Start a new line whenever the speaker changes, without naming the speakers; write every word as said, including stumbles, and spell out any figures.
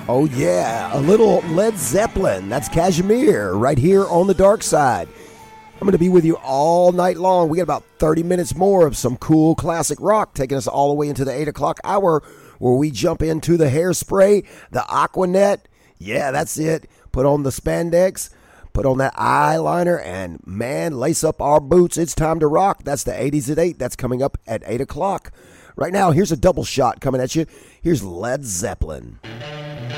Oh, yeah, a little Led Zeppelin. That's Kashmir right here on the Dark Side. I'm going to be with you all night long. We got about thirty minutes more of some cool classic rock taking us all the way into the eight o'clock hour where we jump into the Hairspray, the Aquanet. Yeah, that's it. Put on the spandex, put on that eyeliner, and, man, lace up our boots. It's time to rock. That's the eighties at eight. That's coming up at eight o'clock. Right now, here's a double shot coming at you. Here's Led Zeppelin.